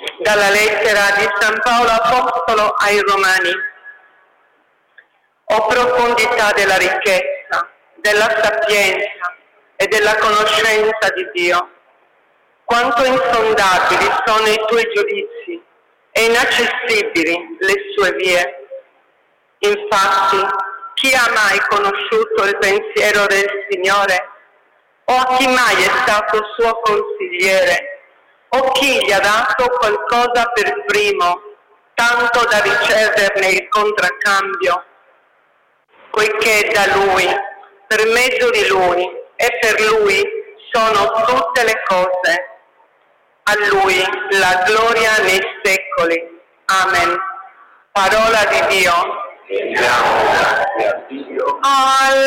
Dalla lettera di San Paolo Apostolo ai Romani. O profondità della ricchezza, della sapienza e della conoscenza di Dio! Quanto insondabili sono i tuoi giudizi e inaccessibili le sue vie. Infatti, chi ha mai conosciuto il pensiero del Signore? O a chi mai è stato suo consigliere? O chi gli ha dato qualcosa per primo, tanto da riceverne il contraccambio? Poiché da Lui, per mezzo di Lui e per Lui sono tutte le cose. A Lui la gloria nei secoli. Amen. Parola di Dio. Rendiamo grazie a Dio.